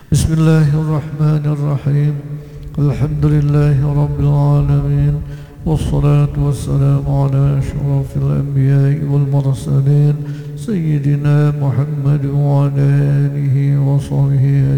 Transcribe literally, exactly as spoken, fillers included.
بسم الله الرحمن الرحيم. الحمد لله رب العالمين، والصلاة والسلام على أشرف الأنبياء والمرسلين سيدنا محمد وعلى آله وصحبه